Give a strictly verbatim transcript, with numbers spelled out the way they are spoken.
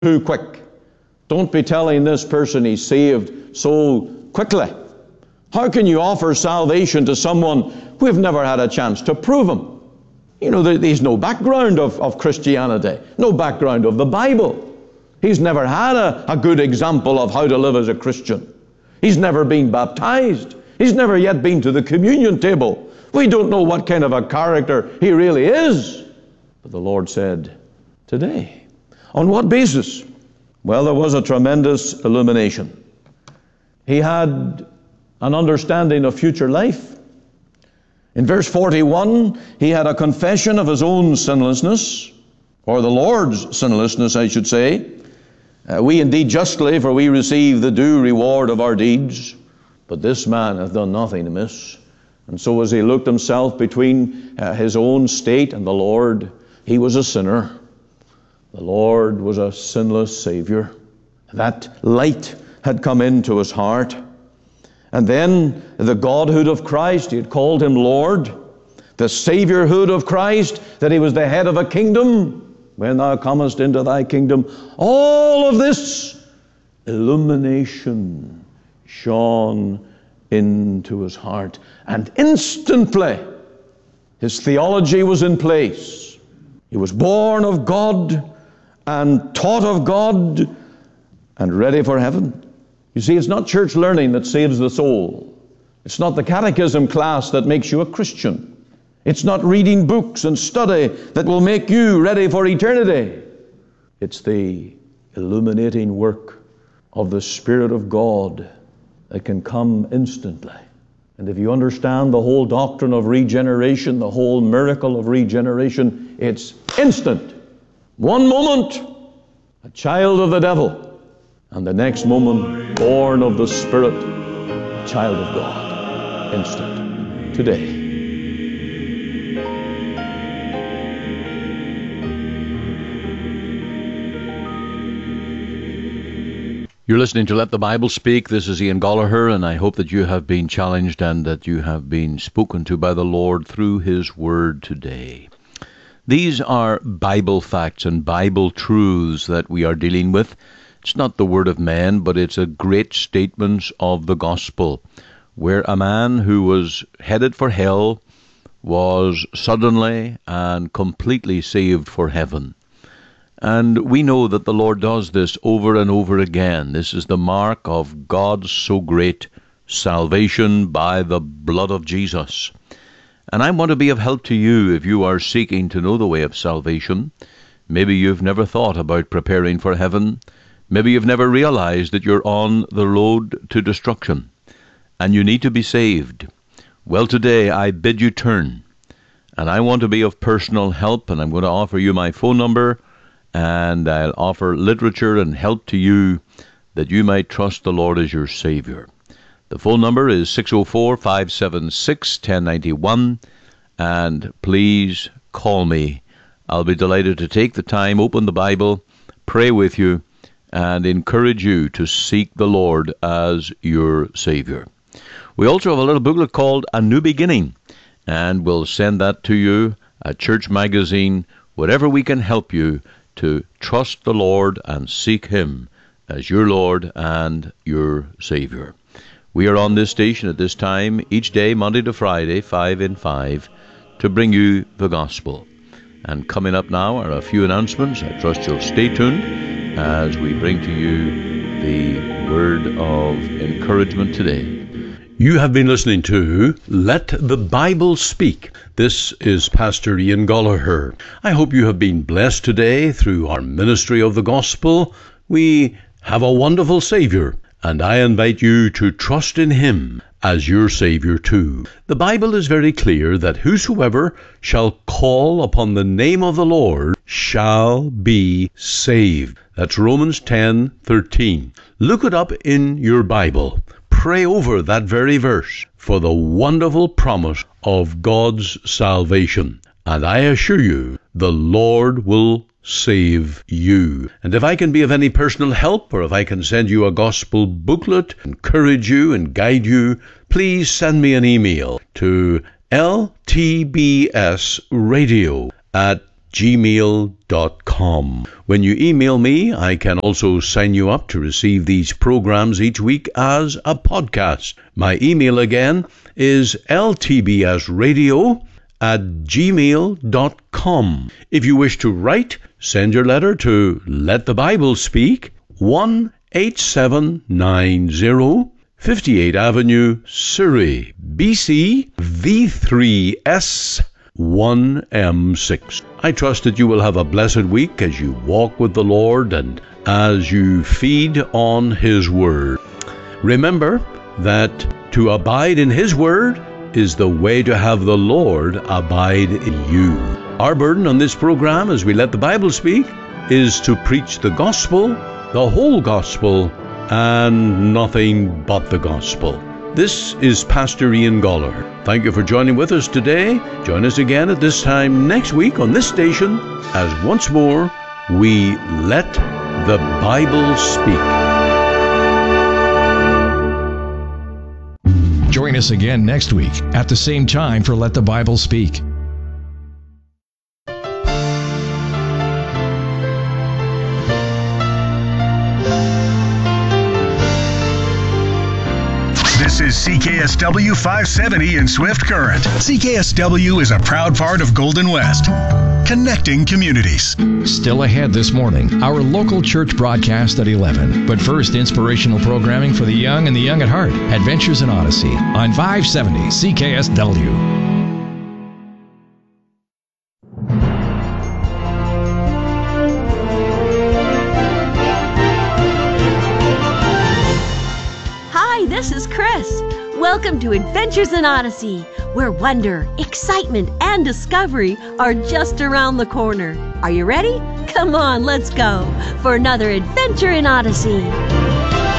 too quick. Don't be telling this person he's saved so quickly. How can you offer salvation to someone who have never had a chance to prove him? You know, there's no background of, of Christianity, no background of the Bible. He's never had a, a good example of how to live as a Christian. He's never been baptized. He's never yet been to the communion table. We don't know what kind of a character he really is. But the Lord said, today. On what basis? Well, there was a tremendous illumination. He had an understanding of future life. In verse forty-one, he had a confession of his own sinlessness, or the Lord's sinlessness, I should say. Uh, we indeed justly, for we receive the due reward of our deeds. But this man hath done nothing amiss. And so as he looked himself between uh, his own state and the Lord, he was a sinner. The Lord was a sinless Savior. That light had come into his heart. And then the Godhood of Christ, he had called him Lord. The Saviorhood of Christ, that he was the head of a kingdom. When thou comest into thy kingdom, all of this illumination shone into his heart. And instantly, his theology was in place. He was born of God and taught of God and ready for heaven. You see, it's not church learning that saves the soul. It's not the catechism class that makes you a Christian. It's not reading books and study that will make you ready for eternity. It's the illuminating work of the Spirit of God that can come instantly. And if you understand the whole doctrine of regeneration, the whole miracle of regeneration, it's instant. One moment, a child of the devil. And the next moment, born of the Spirit, child of God. Instant. Today. You're listening to Let the Bible Speak. This is Ian Gallagher, and I hope that you have been challenged and that you have been spoken to by the Lord through His Word today. These are Bible facts and Bible truths that we are dealing with. It's not the word of man, but it's a great statement of the gospel, where a man who was headed for hell was suddenly and completely saved for heaven. And we know that the Lord does this over and over again. This is the mark of God's so great salvation by the blood of Jesus. And I want to be of help to you if you are seeking to know the way of salvation. Maybe you've never thought about preparing for heaven. Maybe you've never realized that you're on the road to destruction and you need to be saved. Well, today I bid you turn, and I want to be of personal help, and I'm going to offer you my phone number, and I'll offer literature and help to you that you might trust the Lord as your Savior. The phone number is six oh four, five seven six, one oh nine one, and please call me. I'll be delighted to take the time, open the Bible, pray with you, and encourage you to seek the Lord as your Savior. We also have a little booklet called A New Beginning, and we'll send that to you, a church magazine, whatever we can help you to trust the Lord and seek Him as your Lord and your Savior. We are on this station at this time, each day, Monday to Friday, five in five, to bring you the gospel. And coming up now are a few announcements. I trust you'll stay tuned as we bring to you the word of encouragement today. You have been listening to Let the Bible Speak. This is Pastor Ian Gallagher. I hope you have been blessed today through our ministry of the gospel. We have a wonderful Savior, and I invite you to trust in Him as your Savior too. The Bible is very clear that whosoever shall call upon the name of the Lord shall be saved. That's Romans ten thirteen. Look it up in your Bible. Pray over that very verse for the wonderful promise of God's salvation. And I assure you, the Lord will save you. And if I can be of any personal help, or if I can send you a gospel booklet, encourage you and guide you, please send me an email to l t b s radio at gmail dot com. When you email me, I can also sign you up to receive these programs each week as a podcast. My email again is l t b s radio at gmail dot com. If you wish to write, send your letter to Let the Bible Speak, one eight seven nine zero, fifty-eighth Avenue, Surrey, B C, V three S one M six. I trust that you will have a blessed week as you walk with the Lord and as you feed on His Word. Remember that to abide in His Word is the way to have the Lord abide in you. Our burden on this program, as we let the Bible speak, is to preach the gospel, the whole gospel, and nothing but the gospel. This is Pastor Ian Gallagher. Thank you for joining with us today. Join us again at this time next week on this station as once more we let the Bible speak. Join us again next week at the same time for Let the Bible Speak. This is C K S W five seventy in Swift Current. C K S W is a proud part of Golden West, connecting communities. Still ahead this morning, our local church broadcast at eleven. But first, inspirational programming for the young and the young at heart. Adventures in Odyssey on five seventy C K S W. This is Chris. Welcome to Adventures in Odyssey, where wonder, excitement, and discovery are just around the corner. Are you ready? Come on, let's go for another Adventure in Odyssey.